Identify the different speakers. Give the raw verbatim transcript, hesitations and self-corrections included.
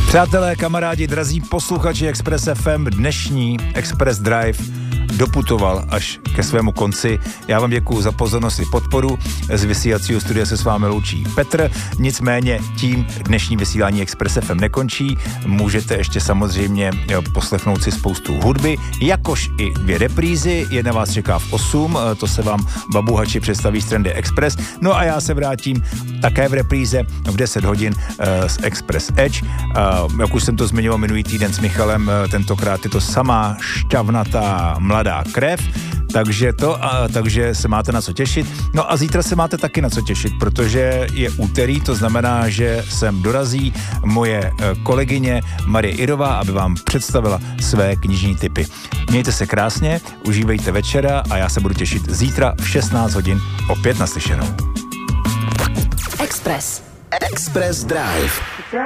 Speaker 1: Přátelé, kamarádi, drazí posluchači Express F M, dnešní Express Drive doputoval až ke svému konci. Já vám děkuju za pozornost i podporu. Z vysílacího studia se s vámi loučí Petr. Nicméně tím dnešní vysílání Express F M nekončí. Můžete ještě samozřejmě poslechnout si spoustu hudby, jakož i dvě reprízy. Jedna vás čeká v osm, to se vám babuhači představí z Trendy Express. No a já se vrátím také v repríze v deset hodin z Express Edge. Jak už jsem to zmiňoval minulý týden s Michalem, tentokrát je to samá šťavnatá mladá krev, takže to, a, takže se máte na co těšit. No a zítra se máte taky na co těšit, protože je úterý, to znamená, že sem dorazí moje kolegyně Marie Irová, aby vám představila své knižní tipy. Mějte se krásně, užívejte večera a já se budu těšit zítra v šestnáct hodin opět naslyšenou.
Speaker 2: Express.
Speaker 3: Express Drive.